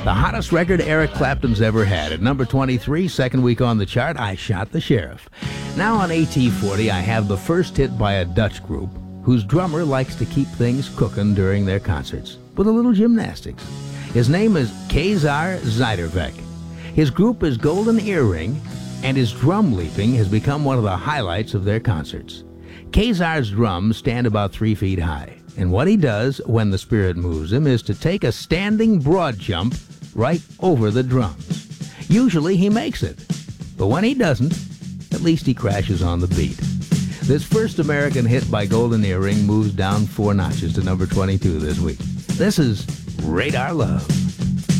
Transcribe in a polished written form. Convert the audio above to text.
The hottest record Eric Clapton's ever had. At number 23, second week on the chart, I Shot the Sheriff. Now on AT40, I have the first hit by a Dutch group whose drummer likes to keep things cooking during their concerts with a little gymnastics. His name is Kazar Zijdervek. His group is Golden Earring, and his drum leaping has become one of the highlights of their concerts. Kazar's drums stand about 3 feet high, and what he does when the spirit moves him is to take a standing broad jump right over the drums. Usually he makes it, but when he doesn't, at least he crashes on the beat. This first American hit by Golden Earring moves down 4 notches to number 22 this week. This is Radar Love.